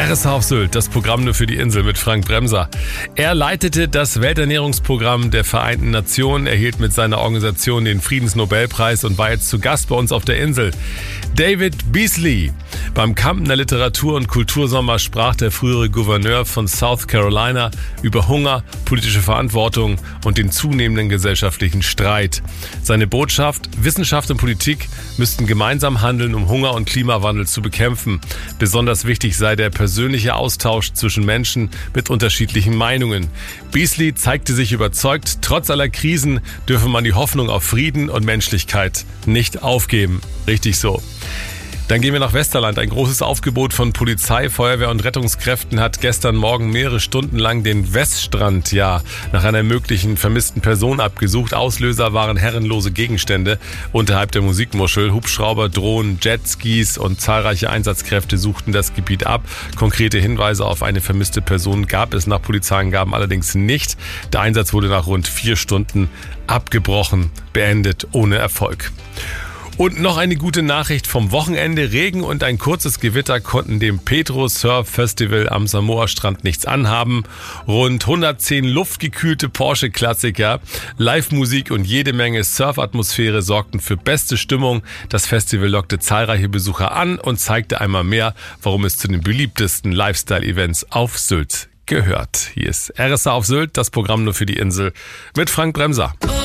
RSH auf Sylt, das Programm nur für die Insel mit Frank Bremser. Er leitete das Welternährungsprogramm der Vereinten Nationen, erhielt mit seiner Organisation den Friedensnobelpreis und war jetzt zu Gast bei uns auf der Insel. David Beasley. Beim Campener Literatur- und Kultursommer sprach der frühere Gouverneur von South Carolina über Hunger, politische Verantwortung und den zunehmenden gesellschaftlichen Streit. Seine Botschaft: Wissenschaft und Politik müssten gemeinsam handeln, um Hunger und Klimawandel zu bekämpfen. Besonders wichtig sei der persönliche Austausch zwischen Menschen mit unterschiedlichen Meinungen. Beasley zeigte sich überzeugt, trotz aller Krisen dürfe man die Hoffnung auf Frieden und Menschlichkeit nicht aufgeben. Richtig so. Dann gehen wir nach Westerland. Ein großes Aufgebot von Polizei, Feuerwehr und Rettungskräften hat gestern Morgen mehrere Stunden lang den Weststrand nach einer möglichen vermissten Person abgesucht. Auslöser waren herrenlose Gegenstände unterhalb der Musikmuschel. Hubschrauber, Drohnen, Jetskis und zahlreiche Einsatzkräfte suchten das Gebiet ab. Konkrete Hinweise auf eine vermisste Person gab es nach Polizeiangaben allerdings nicht. Der Einsatz wurde nach rund 4 Stunden abgebrochen, beendet ohne Erfolg. Und noch eine gute Nachricht vom Wochenende. Regen und ein kurzes Gewitter konnten dem Petro Surf Festival am Samoa-Strand nichts anhaben. Rund 110 luftgekühlte Porsche-Klassiker, Live-Musik und jede Menge Surfatmosphäre sorgten für beste Stimmung. Das Festival lockte zahlreiche Besucher an und zeigte einmal mehr, warum es zu den beliebtesten Lifestyle-Events auf Sylt gehört. Hier ist RSH auf Sylt, das Programm nur für die Insel mit Frank Bremser.